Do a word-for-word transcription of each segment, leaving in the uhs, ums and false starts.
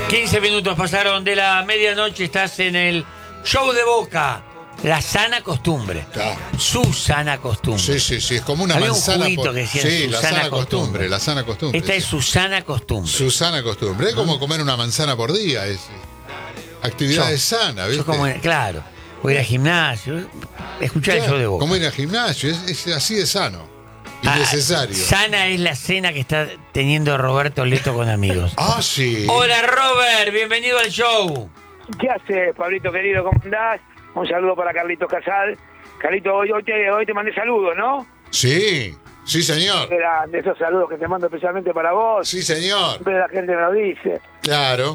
quince minutos pasaron de la medianoche, estás en el show de Boca. La sana costumbre. Claro. Su sana costumbre. Sí, sí, sí, es como una Había manzana. un juguito por... que decía sí, su la sana sana costumbre. costumbre, la sana costumbre. Esta sí. es su sana costumbre. Su sana costumbre. Es como comer una manzana por día. Es actividades sanas, ¿viste? Yo como, claro, voy a ir al gimnasio, escuchar Claro, el show de Boca. como ir al gimnasio, es, es así de sano. Y Ah, necesario. sana es la cena que está teniendo Roberto Leto con amigos. Ah, sí. Hola Robert, bienvenido al show. ¿Qué haces, Pablito querido? ¿Cómo andás? Un saludo para Carlitos Casal. Carlito, hoy, hoy, te, hoy te mandé saludos, ¿no? Sí, sí, señor. Era de esos saludos que te mando especialmente para vos. Sí, señor. Siempre la gente me lo dice. Claro.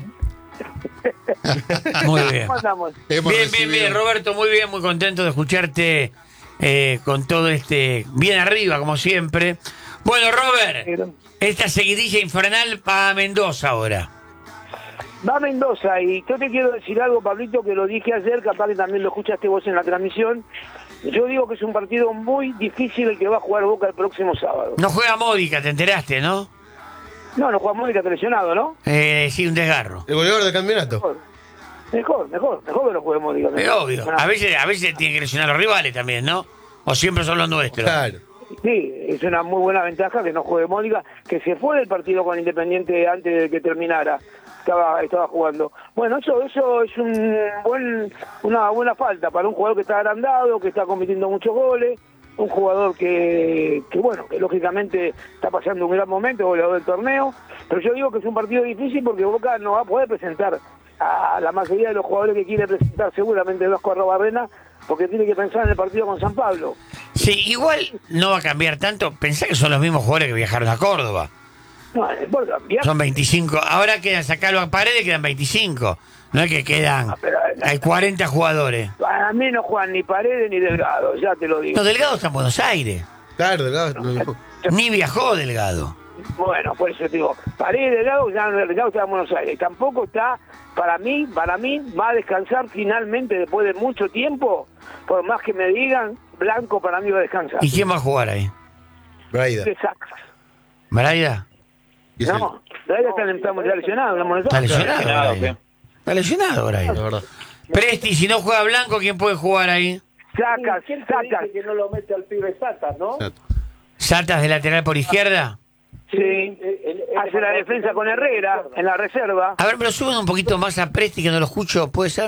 Muy bien. ¿Cómo andamos? Hemos Bien, bien, recibido- bien, Roberto, muy bien, muy contento de escucharte eh, con todo este bien arriba, como siempre. Bueno, Robert, esta seguidilla infernal para Mendoza ahora. Va a Mendoza y yo te quiero decir algo, Pablito, que lo dije ayer, capaz que también lo escuchaste vos en la transmisión. Yo digo que es un partido muy difícil el que va a jugar Boca el próximo sábado. No juega Módica, te enteraste, ¿no? No, no juega Mónica, está lesionado, ¿no? Eh, sí, un desgarro. El goleador del campeonato. Mejor, mejor, mejor, mejor que no juegue Mónica. Es obvio. A veces, a veces tienen que lesionar a los rivales también, ¿no? O siempre son los nuestros. Claro. Sí, es una muy buena ventaja que no juegue Mónica, que se fue del partido con Independiente antes de que terminara. Estaba, estaba jugando. Bueno, eso eso es un buen una buena falta para un jugador que está agrandado, que está cometiendo muchos goles, un jugador que, que bueno, que lógicamente está pasando un gran momento, goleador del torneo, pero yo digo que es un partido difícil porque Boca no va a poder presentar a la mayoría de los jugadores que quiere presentar, seguramente Vasco Arrobarrena, porque tiene que pensar en el partido con San Pablo. Sí, igual no va a cambiar tanto. Pensá que son los mismos jugadores que viajaron a Córdoba. No, no importa, bien. Son veinticinco. Ahora quedan sacarlo a Paredes, quedan veinticinco. No es que quedan. Ah, pero, Hay cuarenta jugadores. Para mí no juegan ni Paredes ni Delgado, ya te lo digo. No, Delgado está en Buenos Aires. Claro, claro. No, Ni viajó Delgado. Bueno, por eso te digo, Paredes Delgado, ya no, Delgado está en Buenos Aires. Tampoco está, para mí, para mí, va a descansar finalmente después de mucho tiempo. Por más que me digan, Blanco para mí va a descansar. ¿Y quién va a jugar ahí? Braida. ¿Qué sacas? ¿Braida? Y es el- No, Braida está, estamos ya lesionados, ¿no? Está lesionado. Braida. Está lesionado, Braida. la verdad. Presti, si no juega Blanco, ¿quién puede jugar ahí? Sacas, sacas. que no lo mete al pibe Satas, ¿no? Exacto. ¿Saltas de lateral por izquierda? Sí, hace la defensa con Herrera en la reserva. A ver, pero suben un poquito más a Presti, que no lo escucho, ¿puede ser?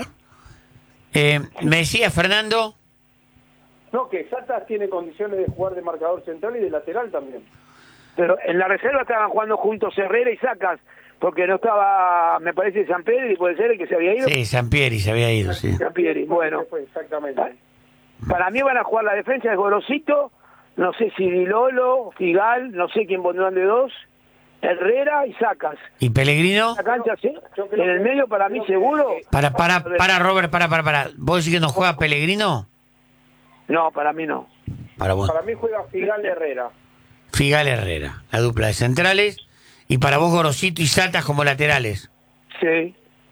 Eh, me decía Fernando. No, que Satas tiene condiciones de jugar de marcador central y de lateral también. Pero en la reserva estaban jugando juntos Herrera y Sacas, porque no estaba, me parece, San Pedro, y puede ser el que se había ido. Sí, Sampieri se había ido, sí. San Pieri, bueno. Fue exactamente. Para mí van a jugar la defensa de Gorosito, no sé si Di Lolo, Figal, no sé quién pondrán de dos, Herrera y Sacas. ¿Y Pellegrino? La cancha, sí, Yo creo en el que- medio para mí seguro. Para, para, para, Robert, para, para, para. ¿Vos decís que no juega Pellegrino? No, para mí no. Para vos. Para mí juega Figal Herrera. Figal Herrera, la dupla de centrales. Y para vos Gorosito y Satas como laterales. Sí.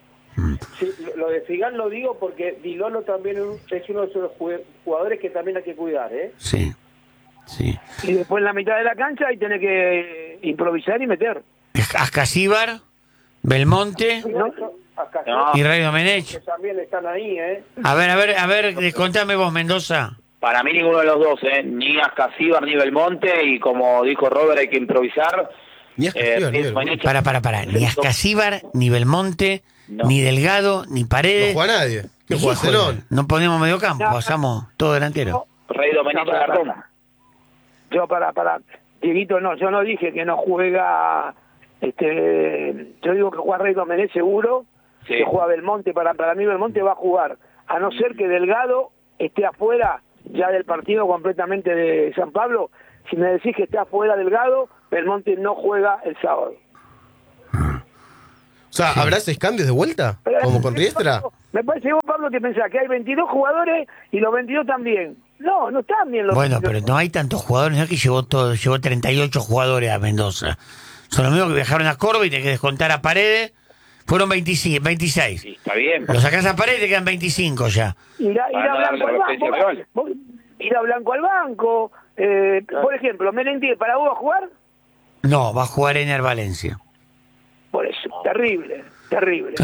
Sí, lo- lo de Figal lo digo porque Di Lolo también es uno de esos jue- jugadores que también hay que cuidar, ¿eh? Sí, sí. Y después en la mitad de la cancha ahí tenés que improvisar y meter. Ascasíbar, Belmonte ¿No? Acá y Ray que Domenech. también están ahí, ¿eh? A ver, a ver, a ver, contame vos, Mendoza. Para mí ninguno de los dos, ¿eh? Ni Ascasíbar ni Belmonte, y como dijo Robert, hay que improvisar. Ni Ascasíbar, ni Belmonte. Para, para, para. Ni Ascasíbar, ni Belmonte, No. ni Delgado, ni No Paredes. juega nadie. ¿Qué ¿Y juega quién juega? Zenón? No ponemos medio campo, No. pasamos todo delantero. Rey Domenech No, para, Cartón. para. Yo para, para, Dieguito, no, yo no dije que no juega, este, yo digo que juega Rey Domenech seguro, Sí. que juega Belmonte, para, para mí Belmonte va a jugar, a no ser que Delgado esté afuera ya del partido completamente de San Pablo. Si me decís que está afuera Delgado, Belmonte no juega el sábado. O sea, ¿habrá seis cambios de vuelta? ¿Como con Riestra? Me parece vos, Pablo, que pensás que hay veintidós jugadores y los veintidós también. No, no están bien los Bueno, pero veintidós. no hay tantos jugadores, no es que llevó todo, llevó treinta y ocho jugadores a Mendoza. Son los mismos que viajaron a Córdoba y tenés que descontar a Paredes. Fueron veinticinco, veintiséis. Sí, está bien. Lo sacás a Paredes y te quedan veinticinco ya. Ir a, ir a Para no darle Blanco al referencia banco. al rival. vos- Ir a Blanco al banco. Eh, Por ejemplo, Merentiel, ¿para vos va a jugar? No, va a jugar Ener Valencia. Por eso, terrible. terrible.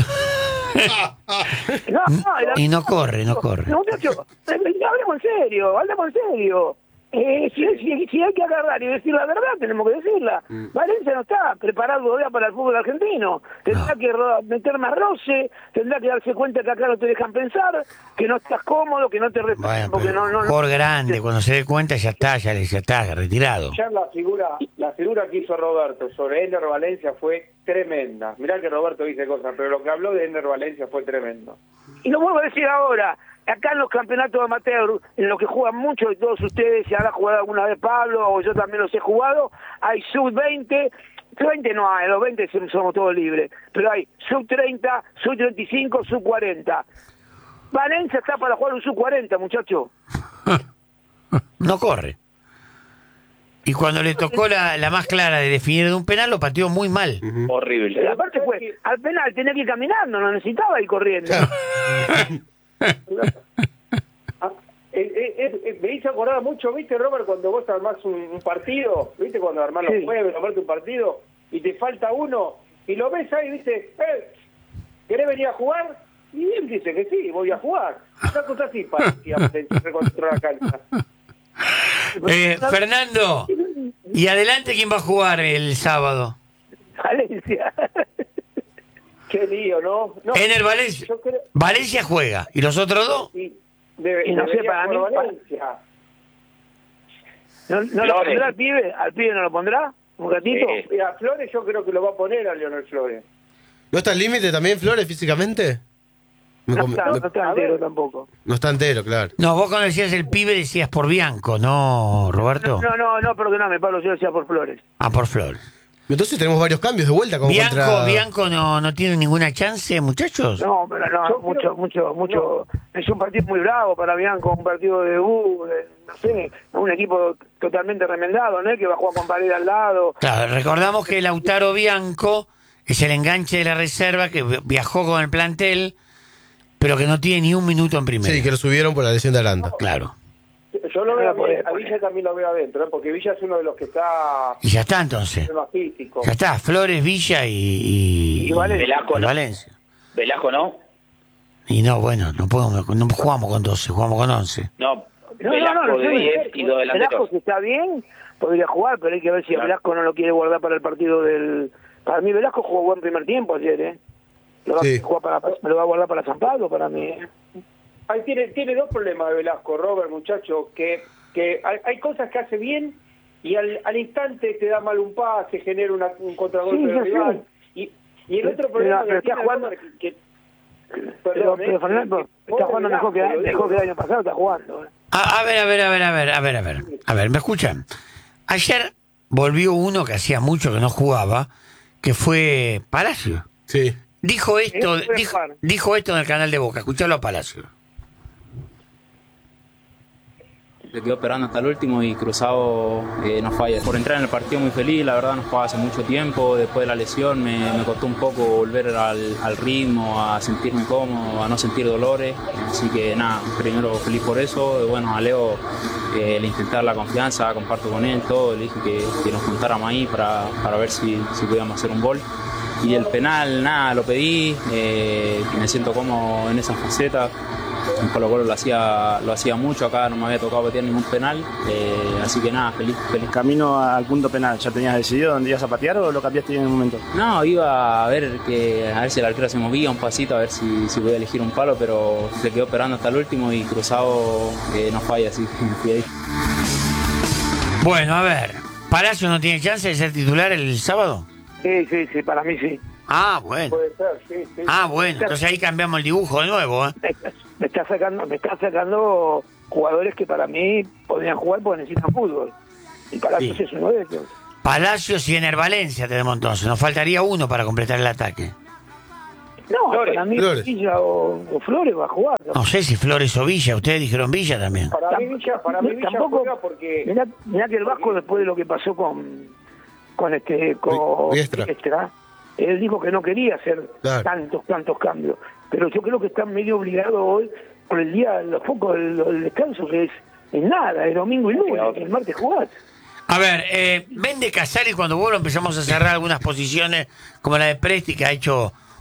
no, no, la, y no corre, no corre. No, muchacho, hablemos en serio, hablemos en serio. Eh, si, si, si hay que agarrar y decir la verdad, tenemos que decirla. Mm. Valencia no está preparado todavía para el fútbol argentino. Tendrá no. que ro- meter más roce, tendrá que darse cuenta que acá no te dejan pensar, que no estás cómodo, que no te respetan. Bueno, no, no, por no, grande, no. Cuando se dé cuenta ya está, ya, ya está retirado. Ya la figura, la figura que hizo Roberto sobre Ender Valencia fue tremenda. Mirá que Roberto dice cosas, pero lo que habló de Ender Valencia fue tremendo. Y lo vuelvo a decir ahora. Acá en los campeonatos amateur, en los que juegan muchos de todos ustedes, si habrá jugado alguna vez Pablo, o yo también los he jugado, hay sub veinte, sub veinte no hay, los veinte somos todos libres, pero hay sub treinta, sub treinta y cinco, sub cuarenta. Valencia está para jugar un sub cuarenta, muchacho. No corre. Y cuando le tocó la, la más clara de definir de un penal, lo pateó muy mal. Uh-huh. Horrible. Pero aparte fue, al penal tenía que ir caminando, no necesitaba ir corriendo. Ah, eh, eh, eh, me hizo acordar mucho, ¿viste, Robert, cuando vos armás un, un partido? ¿Viste cuando armás los sí. jueves, armás un partido y te falta uno y lo ves ahí, dice, eh, ¿querés venir a jugar? Y él dice que sí, voy a jugar. Una cosa así parecía reconstruir la cancha. Eh, Fernando, ¿y adelante quién va a jugar el sábado? Valencia. Qué lío, ¿no? no en el Valencia. Creo... Valencia juega. ¿Y los otros dos? Y, debe, y no sé, para mí. Valencia. ¿No, no lo pondrá al pibe? ¿Al pibe no lo pondrá? ¿Un ratito? Sí. A Flores yo creo que lo va a poner a Leonel Flores. ¿No está al límite también Flores físicamente? Me no, está, me... no está entero tampoco. No está entero, claro. No, vos cuando decías el pibe decías por Bianco, ¿no, Roberto? No, no, no, perdóname, Pablo, yo decía por Flores. Ah, por Flores. Entonces tenemos varios cambios de vuelta. Como Bianco, contra... Bianco no, no tiene ninguna chance, muchachos. No, pero no, Yo mucho, creo... mucho, mucho. No. Es un partido muy bravo para Bianco, un partido de debut, de, no sé, un equipo totalmente remendado, ¿no? Que va a jugar con Paredes al lado. Claro, recordamos que Lautaro Bianco es el enganche de la reserva que viajó con el plantel, pero que no tiene ni un minuto en primera. Sí, que lo subieron por la lesión de Aranda. No. Claro. Yo lo veo bien, a Villa también lo veo adentro, ¿eh? Porque Villa es uno de los que está... Y ya está entonces. Ya está, Flores, Villa y, y, y Valencia. Velasco, y ¿no? Valencia. Velasco, ¿no? Y no, bueno, no podemos, no jugamos con doce, jugamos con once. No, no Velasco no, no, no, de diez y dos delanteros. Velasco, si está bien, podría jugar, pero hay que ver si claro. Velasco no lo quiere guardar para el partido del... Para mí Velasco jugó buen primer tiempo ayer, ¿eh? Lo va, sí. a jugar para, me lo va a guardar para San Pablo, para mí, ¿eh? Ahí tiene, tiene dos problemas de Velasco, Robert, muchacho, que... que hay, hay cosas que hace bien y al, al instante te da mal un pase, genera una, un contragolpe sí, del rival. Y, y el otro problema pero, que pero está jugando, que, que, perdón, pero, pero Fernando, que, está jugando mejor que, mejor que el año pasado, está jugando. ¿eh? A, a ver, a ver, a ver, a ver, a ver, a ver, a ver, ¿me escuchan? Ayer volvió uno que hacía mucho que no jugaba, que fue Palacio. Sí. Dijo esto, dijo, dijo esto en el canal de Boca, escuchalo a Palacio. Le quedó esperando hasta el último y Cruzado eh, no falla. Por entrar en el partido muy feliz, la verdad no jugaba hace mucho tiempo, después de la lesión me, me costó un poco volver al, al ritmo, a sentirme cómodo, a no sentir dolores, así que nada, primero feliz por eso. Bueno, a Leo eh, le intenté dar la confianza, comparto con él todo, le dije que, que nos juntáramos ahí para, para ver si, si podíamos hacer un gol. Y el penal, nada, lo pedí, eh, me siento cómodo en esa faceta. En Colo Colo lo hacía, lo hacía mucho, acá no me había tocado patear ningún penal, eh, así que nada, feliz, feliz. ¿Camino al punto penal ya tenías decidido dónde ibas a patear o lo cambiaste en un momento? No, iba a ver que a ver si el arquero se movía un pasito, a ver si, si podía elegir un palo, pero se quedó esperando hasta el último y Cruzado eh, no falla, así que fui ahí. Bueno, a ver, ¿Palacio no tiene chance de ser titular el sábado? Sí, sí, sí, para mí sí. Ah, bueno. Puede ser, sí, sí. Ah, bueno, entonces ahí cambiamos el dibujo de nuevo, ¿eh? Me está sacando, me está sacando jugadores que para mí podrían jugar porque necesitan fútbol. Y Palacios sí. es uno de ellos. Palacios y Ener Valencia tenemos entonces. Nos faltaría uno para completar el ataque. No, Flores, para mí Flores. Villa o, o Flores va a jugar. ¿No? no sé si Flores o Villa. Ustedes dijeron Villa también. Para mí Villa, para mí Villa tampoco, juega porque... Mirá, mirá que el Vasco después de lo que pasó con con este con Riestra. Riestra, él dijo que no quería hacer claro. tantos, tantos cambios. Pero yo creo que está medio obligado hoy por el día, los focos del, del descanso, que es, es nada, es domingo y lunes, el martes jugás. A ver, eh, vende Casares cuando vuelva empezamos a cerrar algunas posiciones, como la de Presti, que ha hecho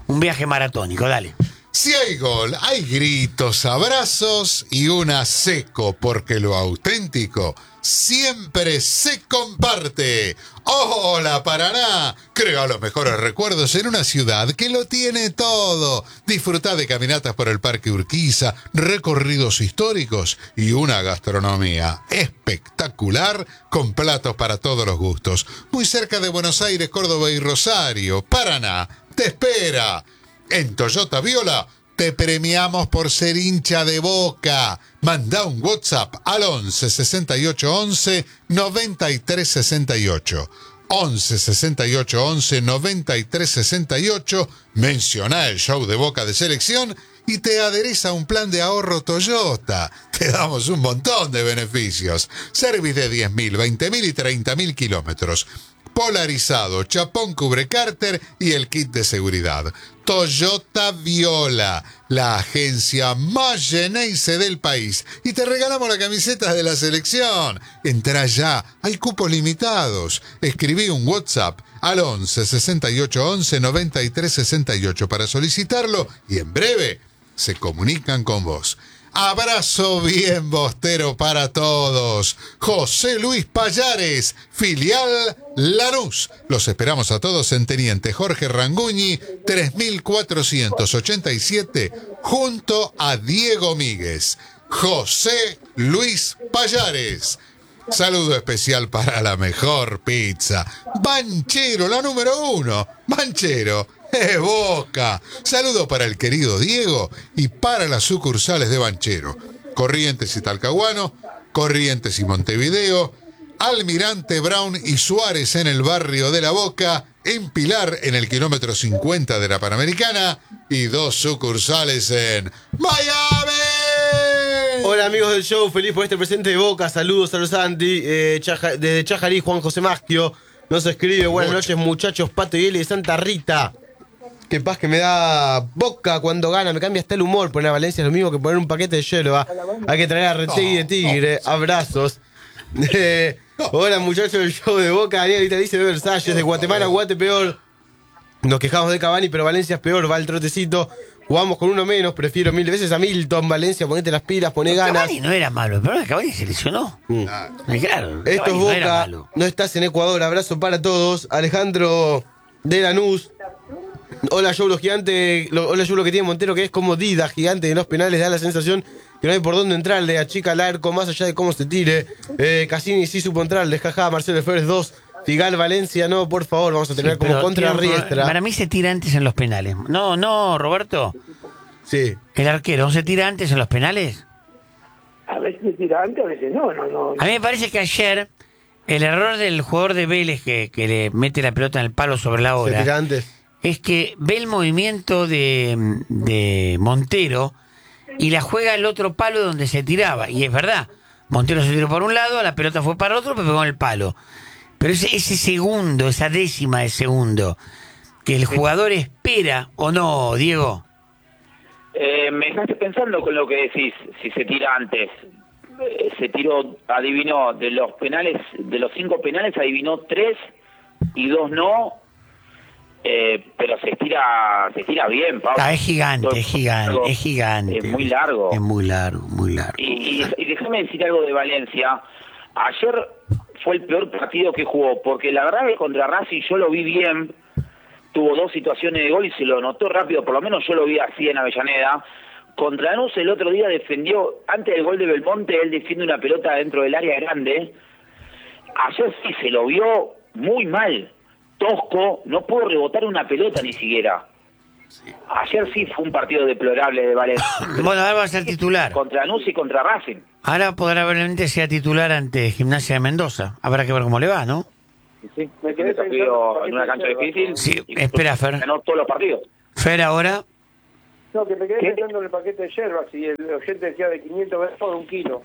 un viaje maratónico, dale. Si hay gol, hay gritos, abrazos y una seco, porque lo auténtico siempre se comparte. ¡Hola, Paraná! Crea los mejores recuerdos en una ciudad que lo tiene todo. Disfrutá de caminatas por el Parque Urquiza, recorridos históricos y una gastronomía espectacular con platos para todos los gustos. Muy cerca de Buenos Aires, Córdoba y Rosario. Paraná te espera. En Toyota Viola te premiamos por ser hincha de Boca. Manda un WhatsApp al once sesenta y ocho once noventa y tres sesenta y ocho. once sesenta y ocho once noventa y tres sesenta y ocho. Menciona el show de Boca de selección y te adherís a un plan de ahorro Toyota. Te damos un montón de beneficios. Service de diez mil, veinte mil y treinta mil kilómetros. Polarizado, chapón cubre cárter y el kit de seguridad. Toyota Viola, la agencia más Geneise del país. Y te regalamos la camiseta de la selección. Entrá ya, hay cupos limitados. Escribí un WhatsApp al once sesenta y ocho once noventa y tres sesenta y ocho para solicitarlo y en breve se comunican con vos. Abrazo bien bostero para todos. José Luis Payares, filial Lanús. Los esperamos a todos en Teniente Jorge Ranguñi, tres mil cuatrocientos ochenta y siete, junto a Diego Míguez. José Luis Payares. Saludo especial para la mejor pizza. Banchero, la número uno. Banchero. ¡Eh, Boca! Saludo para el querido Diego y para las sucursales de Banchero. Corrientes y Talcahuano, Corrientes y Montevideo, Almirante Brown y Suárez en el barrio de La Boca, en Pilar en el kilómetro cincuenta de la Panamericana y dos sucursales en Miami. Hola amigos del show, feliz por este presente de Boca. Saludos a los Andy, eh, Chaja, desde Chajarí, Juan José Maschio. Nos escribe, buenas noches muchachos, Pato y Eli de Santa Rita. Qué paz que me da Boca cuando gana, me cambia hasta el humor. Poner a Valencia es lo mismo que poner un paquete de hielo. ¿Va? Hay que traer a Retegui de Tigre. Abrazos. Eh, hola muchachos del show de Boca. Daniel dice de Versalles, de Guatemala, Guate peor. Nos quejamos de Cavani, pero Valencia es peor. Va el trotecito. Jugamos con uno menos. Prefiero mil veces a Milton. Valencia, ponete las pilas, poné ganas. Cavani no era malo, pero Cavani se lesionó. Mm. Claro. Esto es Boca. No, no estás en Ecuador. Abrazo para todos. Alejandro de Lanús. Hola, show, los gigantes. Lo, hola, show, lo que tiene Montero, que es como Dida, gigante de los penales. Da la sensación que no hay por dónde entrarle. Achica el arco, más allá de cómo se tire. Eh, Cassini sí supo entrarle. Jaja, Marcelo Flores dos. Figal, Valencia, no, por favor. Vamos a tener sí, como contra Riestra. Para mí se tira antes en los penales. No, no, Roberto. Sí. El arquero, ¿no se tira antes en los penales? A veces se tira antes, a veces no, no, no. A mí me parece que ayer el error del jugador de Vélez que, que le mete la pelota en el palo sobre la hora. Se tira antes. Es que ve el movimiento de, de Montero y la juega al otro palo donde se tiraba. Y es verdad, Montero se tiró por un lado, la pelota fue para otro, pero pegó en el palo. Pero ese, ese segundo, esa décima de segundo, que el jugador espera, ¿o no, Diego? Eh, me dejaste pensando con lo que decís, si se tira antes. Eh, se tiró, adivinó, de los penales, de los cinco penales, adivinó tres y dos no. Eh, pero se estira se estira bien, Pablo. Ah, es gigante, es gigante, largo, es gigante. Es muy largo. Es muy largo, muy largo. Y, y, y déjame decir algo de Valencia. Ayer fue el peor partido que jugó, porque la verdad es que contra Racing yo lo vi bien. Tuvo dos situaciones de gol y se lo notó rápido, por lo menos yo lo vi así en Avellaneda. Contra Lanús el otro día defendió, antes del gol de Belmonte, él defiende una pelota dentro del área grande. Ayer sí se lo vio muy mal. Tosco, no pudo rebotar una pelota ni siquiera. Ayer sí fue un partido deplorable de Valencia. Bueno, ahora va a ser titular. Contra Lanús y contra Racing. Ahora probablemente sea titular ante Gimnasia de Mendoza. Habrá que ver cómo le va, ¿no? Sí, me quedé desafío en una cancha difícil. Sí, espera, Fer. Ganó todos los partidos. Fer, ahora. No, que me quedé ¿Qué? pensando en el paquete de yerbas y el oyente decía de quinientos pesos por un kilo.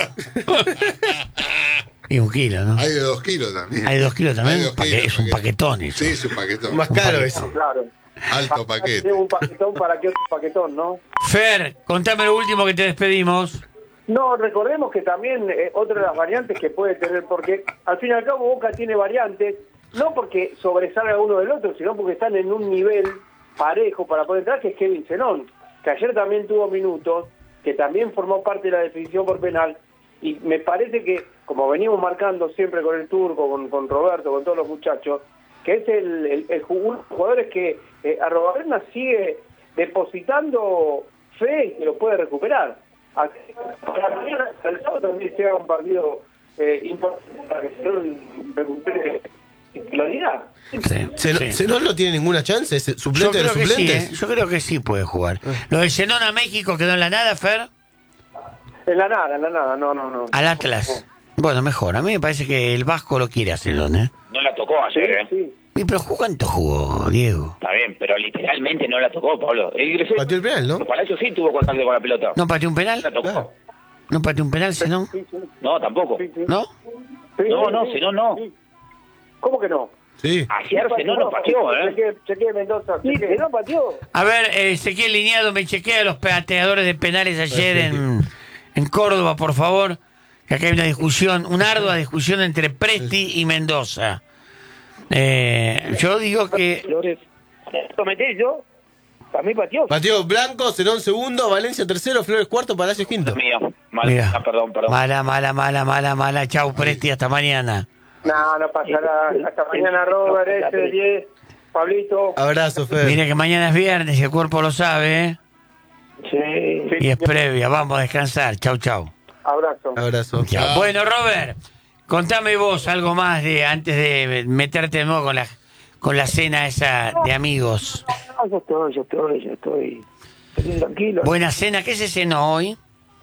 Y un kilo, ¿no? Hay de dos kilos también. Hay de dos kilos también. Hay dos kilos, es un paquetón eso. Sí, es un paquetón. Más caro eso. Claro. Alto paquete. Tengo un paquetón para que otro paquetón, ¿no? Fer, contame lo último que te despedimos. No, recordemos que también eh, otra de las variantes que puede tener, porque al fin y al cabo Boca tiene variantes, no porque sobresalga uno del otro, sino porque están en un nivel parejo para poder entrar, que es Kevin Zenón, que ayer también tuvo minutos, que también formó parte de la definición por penal, y me parece que, como venimos marcando siempre con el Turco, con, con Roberto, con todos los muchachos, que es el, el, el uno de los jugadores que eh, Arrobarrena sigue depositando fe y que lo puede recuperar. Así que para mañana, el sábado también sea un partido eh, importante para que se recupere titularidad. Sí. ¿Zenón no tiene ninguna chance? ¿Es suplente de los que suplentes? sí, ¿eh? Yo creo que sí puede jugar. Lo de Zenón a México quedó en la nada, Fer. En la nada, en la nada, no, no, no. Al Atlas. Bueno, mejor. A mí me parece que el Vasco lo quiere a Zenón, ¿eh? No la tocó ayer, ¿eh? Sí. ¿Y pero cuánto jugó, Diego? Está bien, pero literalmente no la tocó, Pablo. El ingresó. Pateó el penal, ¿no? Para eso sí tuvo contacto con la pelota. ¿No pateó un penal? La tocó. Claro. ¿No pateó un penal, Zenón? Sí, sí, No, tampoco. sí, sí. ¿No? Sí, No, sí, no, sí. si no, no. Sí. ¿Cómo que no? Sí. Ayer se no lo pateó, ¿eh? Chequé, chequé Mendoza. Sí, que no pateó. A ver, eh, Ezequiel Liñado, me chequea los pateadores de penales ayer en, en Córdoba, por favor. Que acá hay una discusión, una ardua discusión entre Presti y Mendoza. Eh, yo digo que... Flores. ¿Lo meté yo? Para mí pateó. Pateó Blanco, Zenón segundo, Valencia tercero, Flores cuarto, Palacios quinto. Mío. Mal, Mira. ah, perdón, perdón. Mala, mala, mala, mala, mala. Chau, Presti, hasta mañana. No, no pasará. Hasta mañana, Robert, ese diez. Pablito. Abrazo, Fer. Mire que mañana es viernes y el cuerpo lo sabe, ¿eh? Sí. Y es previa. Vamos a descansar. Chau, chau. Abrazo. Abrazo. Chau. Bueno, Robert, contame vos algo más de antes de meterte de nuevo con la, con la cena esa de amigos. No, yo estoy, yo estoy, yo estoy, estoy tranquilo. Buena cena. ¿Qué se cenó hoy?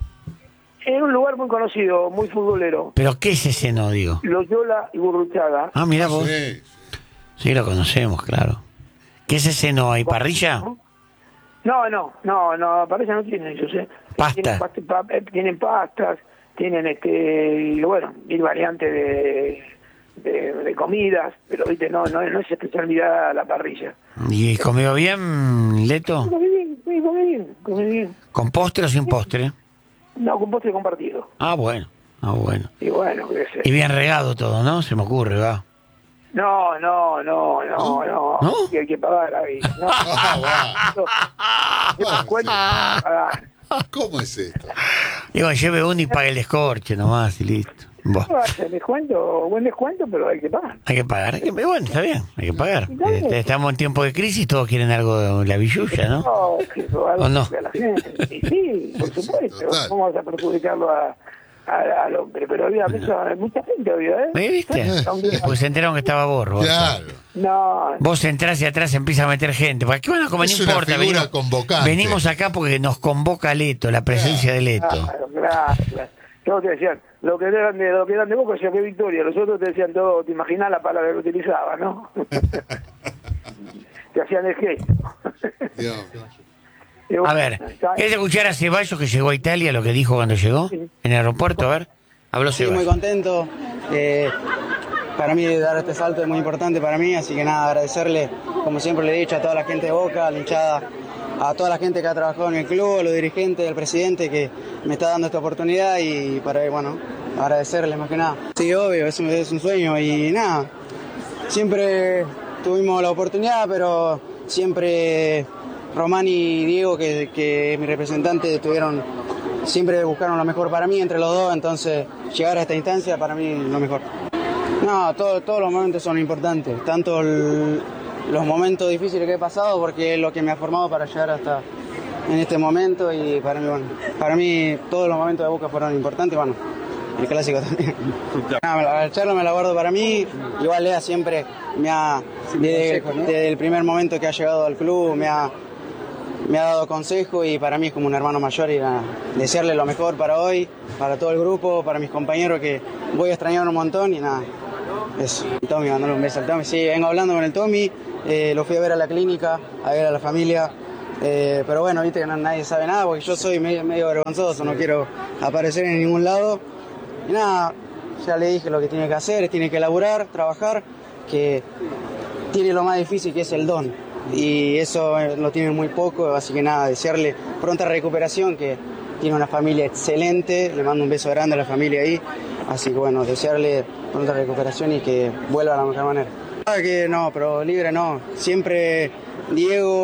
En un lugar muy conocido, muy futbolero, ¿Pero qué se cenó, digo? Loyola y Burruchaga. Ah, mira vos. Sí. Sí, lo conocemos, claro. ¿Qué se cenó ahí? ¿Parrilla? No, no, no, no, parece no tienen ellos, ¿eh? Pasta. Tienen, pasta- pa- eh, tienen pastas, tienen, este, bueno, mil variantes de, de, de comidas, pero, viste, no, no, no es especialidad la parrilla. ¿Y comió bien, Leto? Comí bien, sí, comí bien, comí bien. ¿Con postre o sin postre? No, con postre compartido. Ah, bueno. Ah, bueno. Y bueno, qué sé. Y bien regado todo, ¿no? Se me ocurre, va. No, no, no, no, no. ¿No? Y hay que pagar ahí. No, Ah, no. Ah, Cuenta, pagar. va. ¿Cómo es esto? Digo, lleve uno y pague el escorche nomás y listo. Buah. No, hace descuento, buen descuento, pero hay que pagar. Hay que pagar. Hay que, bueno, está bien, hay que pagar. Está bien. Este, estamos en tiempo de crisis, todos quieren algo de la billulla, ¿no? No, que eso algo ¿O no? a la gente. Y sí, por supuesto. Total. ¿Cómo vas a perjudicarlo a, a- al hombre? Pero había mucha, mucha gente, obvio, ¿eh? ¿Me viste? Aunque- Pues se enteraron que estaba borro. Claro. No, Vos entrás y atrás empieza a meter gente. ¿Para qué van a comer? Es No una importa. figura Venimos, convocante. venimos acá porque nos convoca Leto, la presencia de Leto. claro, gracias. Todos te decían, lo que eran de, lo que eran de Boca decían que Victoria, los otros te decían todo, te imaginás la palabra que utilizaba, ¿no? Te hacían el gesto. Dios. Y bueno, A ver, está- ¿querés escuchar a Ceballos que llegó a Italia, lo que dijo cuando llegó? En el aeropuerto, a ver. Habló Sí, muy Ceballos. contento. Eh, para mí dar este salto es muy importante para mí, así que nada, agradecerle, como siempre le he dicho, a toda la gente de Boca, a la hinchada, a toda la gente que ha trabajado en el club, a los dirigentes, al presidente que me está dando esta oportunidad y para, bueno, agradecerle más que nada. Sí, obvio, es un, es un sueño y nada, siempre tuvimos la oportunidad, pero siempre Román y Diego, que, que es mi representante, tuvieron, siempre buscaron lo mejor para mí entre los dos, entonces llegar a esta instancia para mí es lo mejor. No, todo, todos los momentos son importantes, tanto el- los momentos difíciles que he pasado, porque es lo que me ha formado para llegar hasta en este momento y para mí, bueno, para mí todos los momentos de Boca fueron importantes, bueno, el clásico también. No, la charla me la guardo para mí, igual Lea siempre me ha, desde, desde el primer momento que ha llegado al club, me ha, me ha dado consejo y para mí es como un hermano mayor y nada, desearle lo mejor para hoy, para todo el grupo, para mis compañeros que voy a extrañar un montón y nada, eso. Tommy, mandale un beso al Tommy, sí, vengo hablando con el Tommy, eh, lo fui a ver a la clínica, a ver a la familia, eh, pero bueno, viste que no, nadie sabe nada porque yo soy medio, medio vergonzoso, no quiero aparecer en ningún lado y nada, ya le dije lo que tiene que hacer, tiene que laburar, trabajar, que tiene lo más difícil que es el don. Y eso eh, lo tiene muy poco, así que nada, desearle pronta recuperación, que tiene una familia excelente, le mando un beso grande a la familia ahí, así que bueno, desearle pronta recuperación y que vuelva a la mejor manera. Ah, que no, pero libre no, siempre Diego...